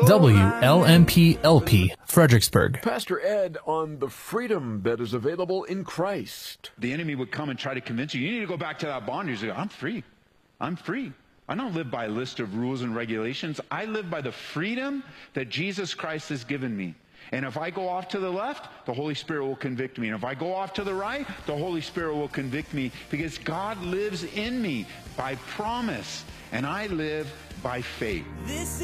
WLMP-LP, Fredericksburg. Pastor Ed on the freedom that is available in Christ. The enemy would come and try to convince you need to go back to that bondage. You go, I'm free. I'm free. I don't live by a list of rules and regulations. I live by the freedom that Jesus Christ has given me. And if I go off to the left, the Holy Spirit will convict me. And if I go off to the right, the Holy Spirit will convict me, because God lives in me by promise, and I live by faith.